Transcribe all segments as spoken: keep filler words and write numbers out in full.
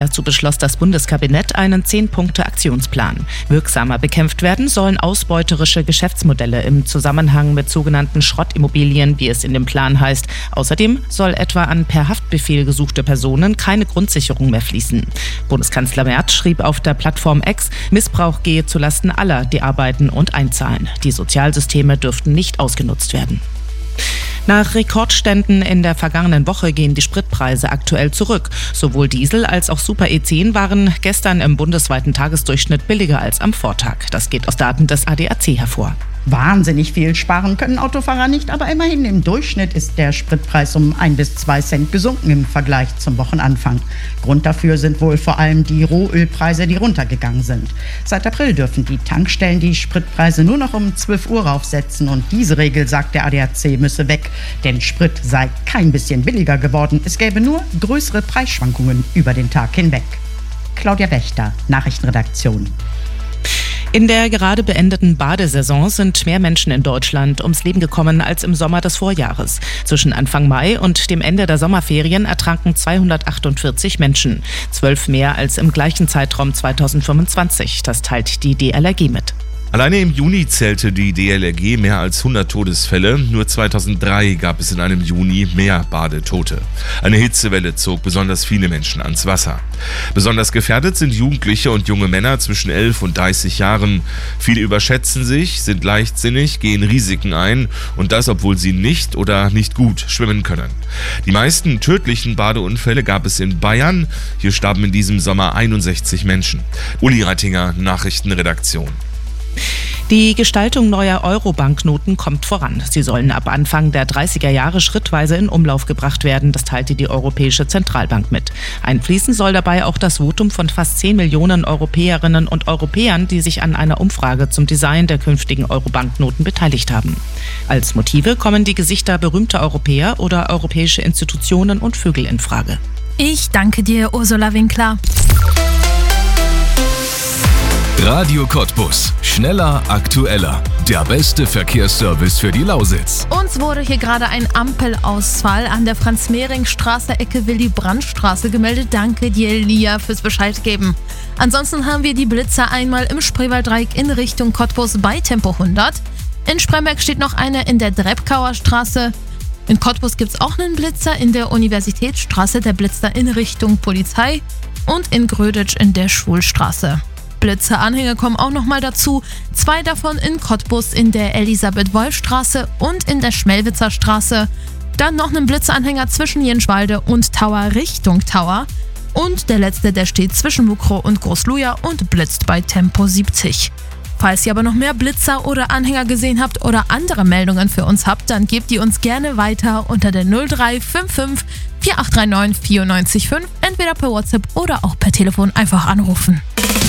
Dazu beschloss das Bundeskabinett einen zehn-Punkte-Aktionsplan. Wirksamer bekämpft werden sollen ausbeuterische Geschäftsmodelle im Zusammenhang mit sogenannten Schrottimmobilien, wie es in dem Plan heißt. Außerdem soll etwa an per Haftbefehl gesuchte Personen keine Grundsicherung mehr fließen. Bundeskanzler Merz schrieb auf der Plattform X, Missbrauch gehe zulasten aller, die arbeiten und einzahlen. Die Sozialsysteme dürften nicht ausgenutzt werden. Nach Rekordständen in der vergangenen Woche gehen die Spritpreise aktuell zurück. Sowohl Diesel als auch Super E zehn waren gestern im bundesweiten Tagesdurchschnitt billiger als am Vortag. Das geht aus Daten des A D A C hervor. Wahnsinnig viel sparen können Autofahrer nicht, aber immerhin im Durchschnitt ist der Spritpreis um ein bis zwei Cent gesunken im Vergleich zum Wochenanfang. Grund dafür sind wohl vor allem die Rohölpreise, die runtergegangen sind. Seit April dürfen die Tankstellen die Spritpreise nur noch um zwölf Uhr raufsetzen und diese Regel, sagt der A D A C, müsse weg, denn Sprit sei kein bisschen billiger geworden. Es gäbe nur größere Preisschwankungen über den Tag hinweg. Claudia Wächter, Nachrichtenredaktion. In der gerade beendeten Badesaison sind mehr Menschen in Deutschland ums Leben gekommen als im Sommer des Vorjahres. Zwischen Anfang Mai und dem Ende der Sommerferien ertranken zweihundertachtundvierzig Menschen. Zwölf mehr als im gleichen Zeitraum zweitausendfünfundzwanzig. Das teilt die D L R G mit. Alleine im Juni zählte die D L R G mehr als hundert Todesfälle. Nur zweitausenddrei gab es in einem Juni mehr Badetote. Eine Hitzewelle zog besonders viele Menschen ans Wasser. Besonders gefährdet sind Jugendliche und junge Männer zwischen elf und dreißig Jahren. Viele überschätzen sich, sind leichtsinnig, gehen Risiken ein und das, obwohl sie nicht oder nicht gut schwimmen können. Die meisten tödlichen Badeunfälle gab es in Bayern. Hier starben in diesem Sommer einundsechzig Menschen. Uli Reitinger, Nachrichtenredaktion. Die Gestaltung neuer Euro-Banknoten kommt voran. Sie sollen ab Anfang der dreißiger Jahre schrittweise in Umlauf gebracht werden, das teilte die Europäische Zentralbank mit. Einfließen soll dabei auch das Votum von fast zehn Millionen Europäerinnen und Europäern, die sich an einer Umfrage zum Design der künftigen Euro-Banknoten beteiligt haben. Als Motive kommen die Gesichter berühmter Europäer oder europäische Institutionen und Vögel in Frage. Ich danke dir, Ursula Winkler. Radio Cottbus. Schneller, aktueller. Der beste Verkehrsservice für die Lausitz. Uns wurde hier gerade ein Ampelausfall an der Franz-Mehring-Straße, Ecke Willy-Brandt-Straße gemeldet. Danke dir, Lia, fürs Bescheid geben. Ansonsten haben wir die Blitzer einmal im Spreewalddreieck in Richtung Cottbus bei Tempo hundert. In Spremberg steht noch eine in der Drebkauer Straße. In Cottbus gibt es auch einen Blitzer in der Universitätsstraße, der Blitzer in Richtung Polizei. Und in Gröditsch in der Schulstraße. Blitzeranhänger kommen auch nochmal dazu. Zwei davon in Cottbus in der Elisabeth-Wolf-Straße und in der Schmelwitzer Straße. Dann noch einen Blitzeranhänger zwischen Jenschwalde und Tauer Richtung Tauer. Und der letzte, der steht zwischen Mukro und Großluja und blitzt bei Tempo siebzig. Falls ihr aber noch mehr Blitzer oder Anhänger gesehen habt oder andere Meldungen für uns habt, dann gebt die uns gerne weiter unter der null drei fünf fünf vier acht drei neun vier neun fünf, entweder per WhatsApp oder auch per Telefon einfach anrufen.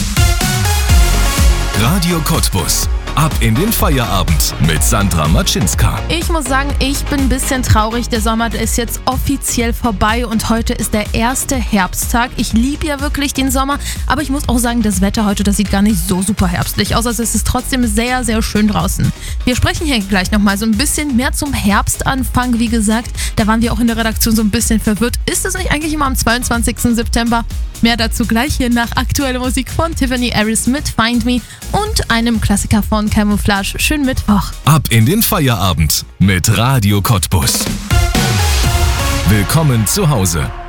Radio Cottbus. Ab in den Feierabend mit Sandra Matschinska. Ich muss sagen, ich bin ein bisschen traurig. Der Sommer der ist jetzt offiziell vorbei und heute ist der erste Herbsttag. Ich liebe ja wirklich den Sommer, aber ich muss auch sagen, das Wetter heute, das sieht gar nicht so super herbstlich aus. Also es ist trotzdem sehr, sehr schön draußen. Wir sprechen hier gleich nochmal so ein bisschen mehr zum Herbstanfang. Wie gesagt, da waren wir auch in der Redaktion so ein bisschen verwirrt. Ist es nicht eigentlich immer am zweiundzwanzigsten September? Mehr dazu gleich hier nach aktueller Musik von Tiffany Harris mit Find Me und einem Klassiker von Camouflage. Schönen Mittwoch. Ab in den Feierabend mit Radio Cottbus. Willkommen zu Hause.